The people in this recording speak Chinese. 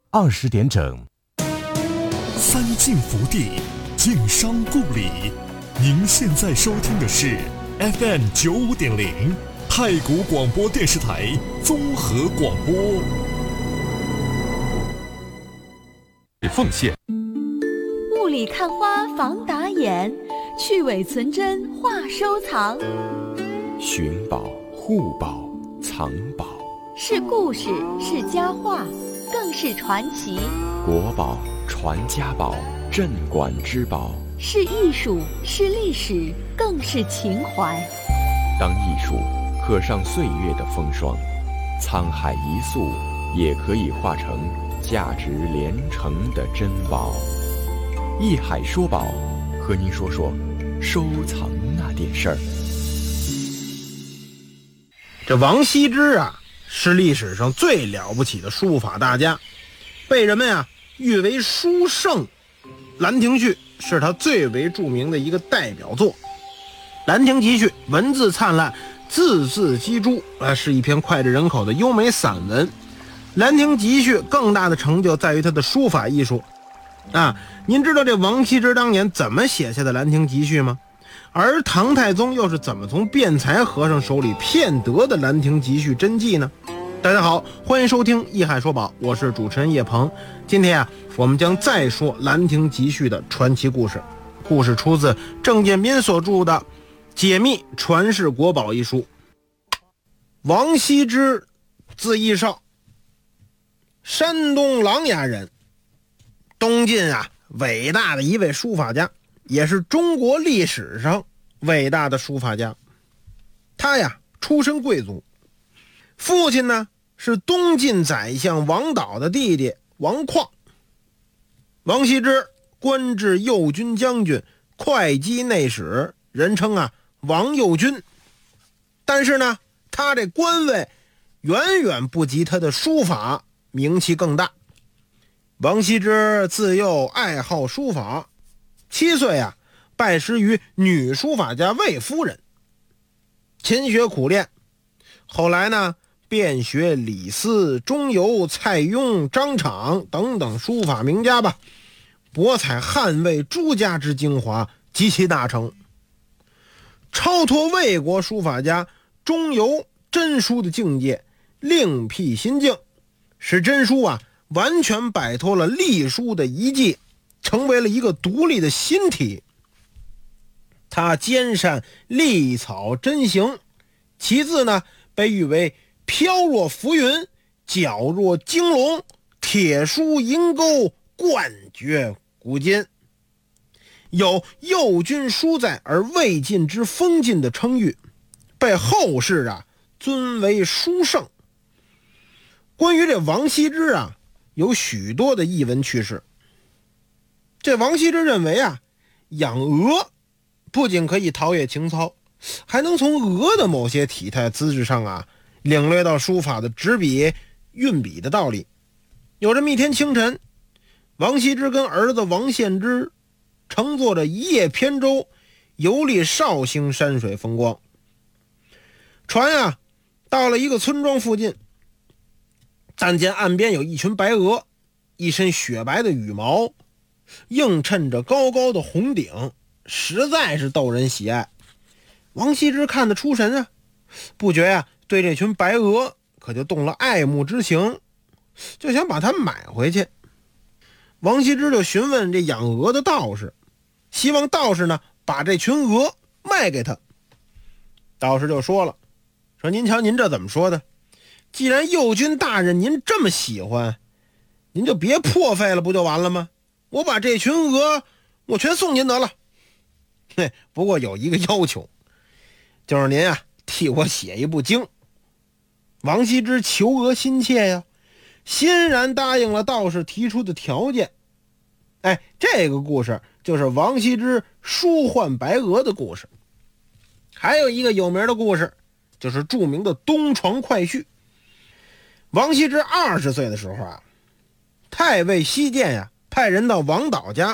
20点整。 三晋福地，晋商故里。您现在收听的是 FM 95.0太谷广播电视台综合广播。 奉献。 雾里看花防打眼，去伪存真话收藏。 寻宝、护宝、藏宝， 是故事，是佳话，更是传奇。 国宝、传家宝、镇馆之宝， 是艺术，是历史，更是情怀。 当艺术刻上岁月的风霜，沧海一粟也可以化成价值连城的珍宝。艺海说宝，和您说说收藏那点事儿。 这王羲之啊，是历史上最了不起的书法大家，被人们啊誉为书圣。《兰亭序》是他最为著名的一个代表作。《兰亭集序》文字灿烂，字字玑珠，是一篇脍炙人口的优美散文。《兰亭集序》更大的成就在于他的书法艺术啊！您知道这王羲之当年怎么写下的《兰亭集序》吗？而唐太宗又是怎么从辩才和尚手里骗得的《兰亭集序》真迹呢？大家好，欢迎收听《艺海说宝》，我是主持人叶鹏。今天啊，我们将再说《兰亭集序》的传奇故事。故事出自郑建民所著的《解密传世国宝》一书。王羲之，字逸少，山东琅琊人，东晋啊伟大的一位书法家，也是中国历史上伟大的书法家。他呀出身贵族，父亲呢是东晋宰相王导的弟弟王旷。王羲之官至右军将军、会稽内史，人称啊王右军。但是呢，他这官位远远不及他的书法名气更大。王羲之自幼爱好书法，7岁啊拜师于女书法家魏夫人，勤学苦练。后来呢，遍学李斯、钟繇、蔡邕、张敞等等书法名家吧，博采汉魏诸家之精华，极其大成，超脱魏国书法家钟繇真书的境界，另辟新境，使真书啊完全摆脱了隶书的遗迹，成为了一个独立的新体。他兼善隶草真行，其字呢被誉为飘若浮云，皎若惊龙，铁书银钩，冠绝古今，有右军书在而未尽之风劲的称誉，被后世啊尊为书圣。关于这王羲之啊，有许多的逸闻趣事。这王羲之认为啊，养鹅不仅可以陶冶情操，还能从鹅的某些体态资质上啊，领略到书法的执笔运笔的道理。有这么一天清晨，王羲之跟儿子王献之乘坐着一叶扁舟，游历绍兴山水风光。船啊到了一个村庄附近，但见岸边有一群白鹅，一身雪白的羽毛，映衬着高高的红顶，实在是逗人喜爱。王羲之看得出神啊，不觉呀对这群白鹅可就动了爱慕之情，就想把它买回去。王羲之就询问这养鹅的道士，希望道士呢把这群鹅卖给他。道士就说了，说您瞧您这怎么说的，既然右军大人您这么喜欢，您就别破费了，不就完了吗？我把这群鹅我全送您得了。不过有一个要求，就是您啊替我写一部经。王羲之求鹅心切呀，欣然答应了道士提出的条件。这个故事就是王羲之书换白鹅的故事。还有一个有名的故事，就是著名的东床快婿。王羲之20岁的时候啊，太尉西涧呀派人到王导家